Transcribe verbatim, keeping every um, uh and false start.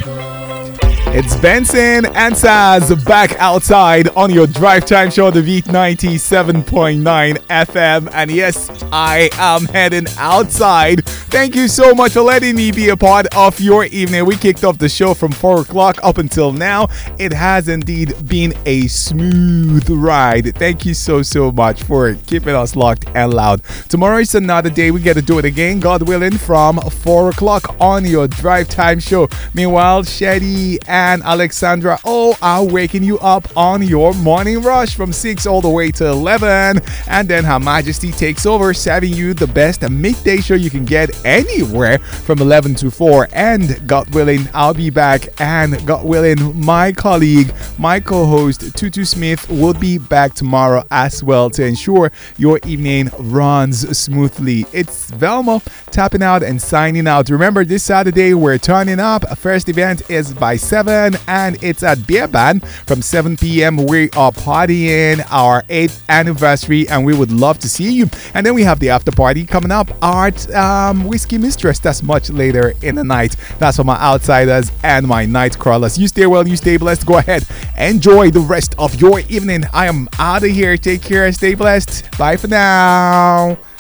It's Benson and Saz back outside on your drive time show, the Beat ninety-seven point nine F M. And yes, I am heading outside. Thank you so much for letting me be a part of your evening. We kicked off the show from four o'clock up until now. It has indeed been a smooth ride. Thank you so, so much for keeping us locked and loud. Tomorrow is another day. We get to do it again, God willing, from four o'clock on your drive time show. Meanwhile, Shady and and Alexandra O are waking you up on your morning rush from six all the way to eleven. And then Her Majesty takes over, serving you the best midday show you can get anywhere from eleven to four. And God willing, I'll be back. And God willing, my colleague, my co-host, Tutu Smith, will be back tomorrow as well to ensure your evening runs smoothly. It's Velma tapping out and signing out. Remember, this Saturday we're turning up. First event is by seven and it's at Beer Band from seven p.m. We are partying our eighth anniversary and we would love to see you. And then we have the after party coming up at um, Whiskey Mistress. That's much later in the night. That's for my outsiders and my night crawlers. You stay well, you stay blessed. Go ahead, enjoy the rest of your evening. I am out of here. Take care, stay blessed. Bye for now.